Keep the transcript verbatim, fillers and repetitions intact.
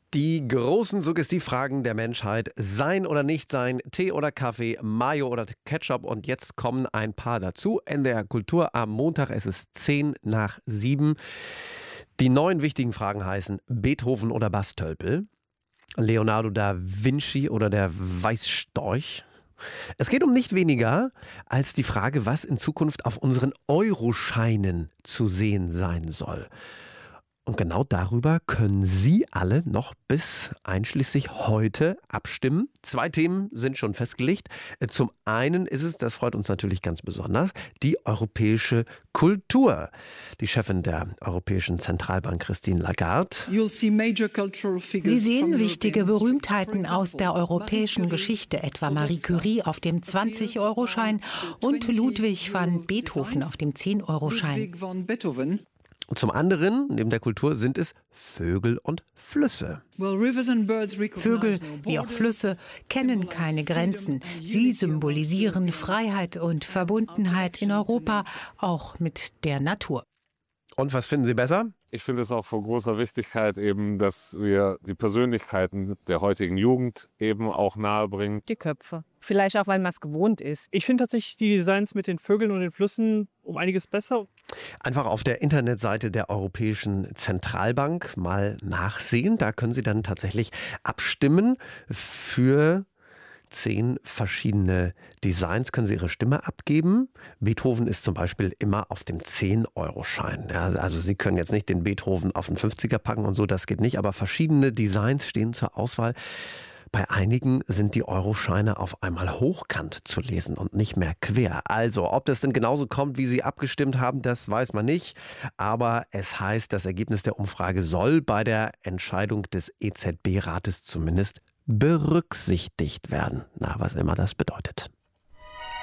Die großen Suggestivfragen der Menschheit. Sein oder nicht sein, Tee oder Kaffee, Mayo oder Ketchup. Und jetzt kommen ein paar dazu. In der Kultur am Montag, es ist zehn nach sieben. Die neun wichtigen Fragen heißen Beethoven oder Bastölpel, Leonardo da Vinci oder der Weißstorch. Es geht um nicht weniger als die Frage, was in Zukunft auf unseren Euroscheinen zu sehen sein soll. Und genau darüber können Sie alle noch bis einschließlich heute abstimmen. Zwei Themen sind schon festgelegt. Zum einen ist es, das freut uns natürlich ganz besonders, die europäische Kultur. Die Chefin der Europäischen Zentralbank, Christine Lagarde. Sie sehen wichtige Berühmtheiten aus der europäischen Geschichte, etwa Marie Curie auf dem zwanzig-Euro-Schein und Ludwig van Beethoven auf dem zehn-Euro-Schein. Zum anderen, neben der Kultur, sind es Vögel und Flüsse. Vögel, wie auch Flüsse, kennen keine Grenzen. Sie symbolisieren Freiheit und Verbundenheit in Europa, auch mit der Natur. Und was finden Sie besser? Ich finde es auch von großer Wichtigkeit eben, dass wir die Persönlichkeiten der heutigen Jugend eben auch nahebringen. Die Köpfe. Vielleicht auch, weil man es gewohnt ist. Ich finde tatsächlich die Designs mit den Vögeln und den Flüssen um einiges besser. Einfach auf der Internetseite der Europäischen Zentralbank mal nachsehen. Da können Sie dann tatsächlich abstimmen für zehn verschiedene Designs, können Sie Ihre Stimme abgeben. Beethoven ist zum Beispiel immer auf dem zehn-Euro-Schein. Ja, also Sie können jetzt nicht den Beethoven auf den fünfziger packen und so, das geht nicht. Aber verschiedene Designs stehen zur Auswahl. Bei einigen sind die Euroscheine auf einmal hochkant zu lesen und nicht mehr quer. Also, ob das denn genauso kommt, wie Sie abgestimmt haben, das weiß man nicht. Aber es heißt, das Ergebnis der Umfrage soll bei der Entscheidung des E Z B-Rates zumindest berücksichtigt werden. Na, was immer das bedeutet.